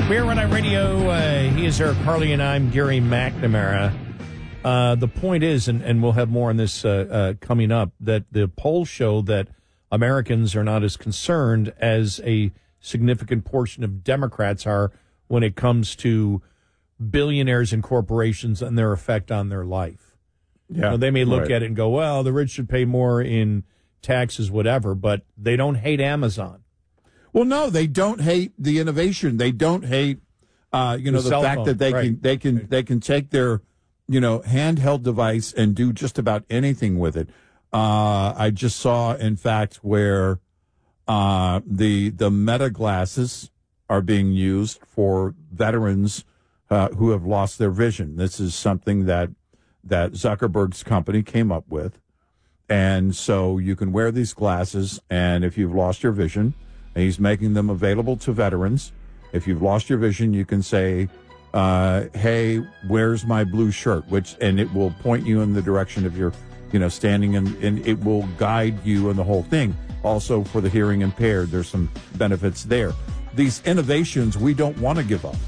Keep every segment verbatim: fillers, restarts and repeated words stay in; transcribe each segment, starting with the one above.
We're Red Eye Radio. Uh, he is Eric Harley, and I'm Gary McNamara. Uh, the point is, and, and we'll have more on this uh, uh, coming up, that the polls show that Americans are not as concerned as a significant portion of Democrats are when it comes to billionaires and corporations and their effect on their life. Yeah, you know, they may look right. at it and go, well, the rich should pay more in taxes, whatever, but they don't hate Amazon. Well, no, they don't hate the innovation. They don't hate, uh, you know, the, the fact phone. that they right. can they can right. they can take their, you know, handheld device and do just about anything with it. Uh, I just saw, in fact, where uh, the the Meta glasses are being used for veterans uh, who have lost their vision. This is something that that Zuckerberg's company came up with, and so you can wear these glasses, and if you've lost your vision. He's making them available to veterans. If you've lost your vision, you can say, uh, hey, where's my blue shirt? Which, and it will point you in the direction of your, you know, standing, and, and it will guide you in the whole thing. Also, for the hearing impaired, there's some benefits there. These innovations we don't want to give up.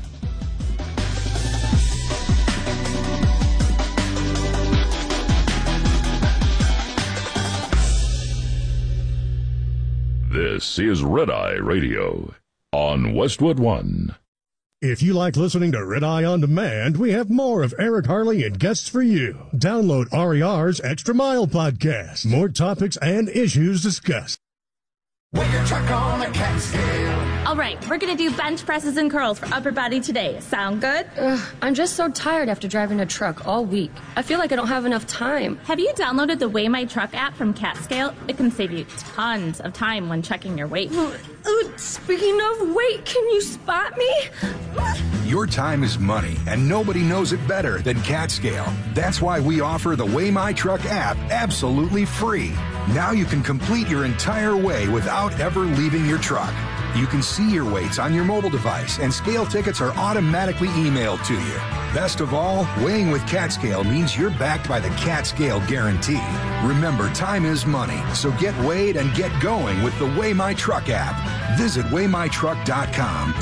This is Red Eye Radio on Westwood One. If you like listening to Red Eye On Demand, we have more of Eric Harley and guests for you. Download R E R's Extra Mile podcast. More topics and issues discussed. Weigh your truck on a cat scale. All right, we're going to do bench presses and curls for upper body today. Sound good? Ugh, I'm just so tired after driving a truck all week. I feel like I don't have enough time. Have you downloaded the Weigh My Truck app from CatScale? It can save you tons of time when checking your weight. Uh, speaking of weight, can you spot me? Your time is money, and nobody knows it better than CatScale. That's why we offer the Weigh My Truck app absolutely free. Now you can complete your entire weigh without ever leaving your truck. You can see your weights on your mobile device, and scale tickets are automatically emailed to you. Best of all, weighing with CatScale means you're backed by the CatScale Guarantee. Remember, time is money, so get weighed and get going with the Weigh My Truck app. Visit weigh my truck dot com.